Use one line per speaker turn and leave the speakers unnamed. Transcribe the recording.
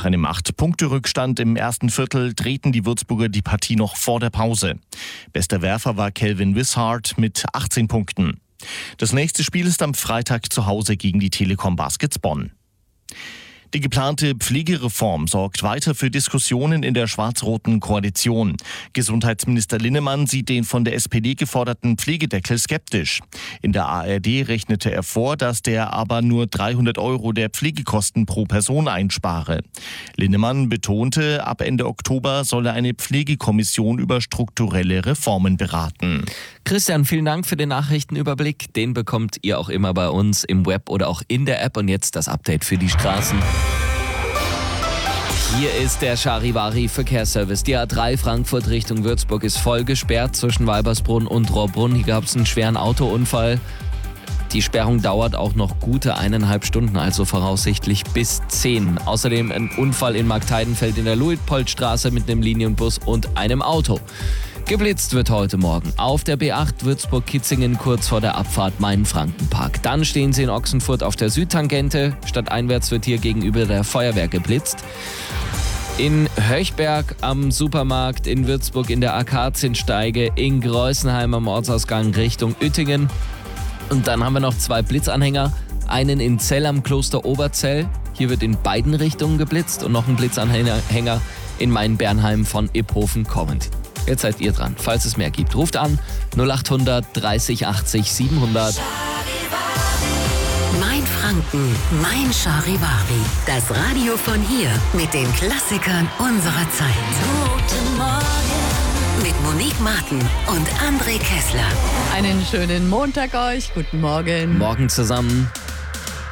Nach einem 8-Punkte-Rückstand im ersten Viertel drehten die Würzburger die Partie noch vor der Pause. Bester Werfer war Kelvin Wishart mit 18 Punkten. Das nächste Spiel ist am Freitag zu Hause gegen die Telekom Baskets Bonn. Die geplante Pflegereform sorgt weiter für Diskussionen in der schwarz-roten Koalition. Gesundheitsminister Linnemann sieht den von der SPD geforderten Pflegedeckel skeptisch. In der ARD rechnete er vor, dass der aber nur 300 € der Pflegekosten pro Person einspare. Linnemann betonte, ab Ende Oktober solle eine Pflegekommission über strukturelle Reformen beraten.
Christian, vielen Dank für den Nachrichtenüberblick. Den bekommt ihr auch immer bei uns im Web oder auch in der App. Und jetzt das Update für die Straßen. Hier ist der Charivari-Verkehrsservice. Die A3 Frankfurt Richtung Würzburg ist voll gesperrt zwischen Weibersbrunn und Rohrbrunn. Hier gab es einen schweren Autounfall. Die Sperrung dauert auch noch gute 1,5 Stunden, also voraussichtlich bis 10. Außerdem ein Unfall in Marktheidenfeld in der Luitpoldstraße mit einem Linienbus und einem Auto. Geblitzt wird heute Morgen auf der B8 Würzburg-Kitzingen kurz vor der Abfahrt Main-Frankenpark. Dann stehen Sie in Ochsenfurt auf der Südtangente. Stadteinwärts wird hier gegenüber der Feuerwehr geblitzt. In Höchberg am Supermarkt, in Würzburg in der Akaziensteige, in Greußenheim am Ortsausgang Richtung Uettingen. Und dann haben wir noch 2 Blitzanhänger. Einen in Zell am Kloster Oberzell. Hier wird in beiden Richtungen geblitzt. Und noch ein Blitzanhänger in Main-Bernheim von Iphofen kommend. Jetzt seid ihr dran. Falls es mehr gibt, ruft an 0800 30 80 700.
Mein Franken, mein Charivari. Das Radio von hier mit den Klassikern unserer Zeit. Guten Morgen. Mit Monique Martin und André Kessler.
Einen schönen Montag euch. Guten Morgen.
Morgen zusammen.